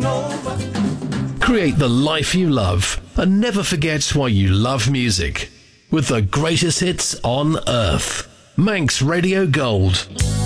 Create the life you love and never forget why you love music. With the greatest hits on earth. Manx Radio Gold.